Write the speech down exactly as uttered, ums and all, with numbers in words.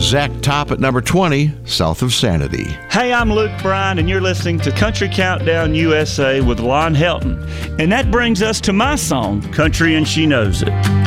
exact top at number twenty, South of Sanity. Hey, I'm Luke Bryan, and you're listening to Country Countdown U S A with Lon Helton. And that brings us to my song, Country and She Knows It.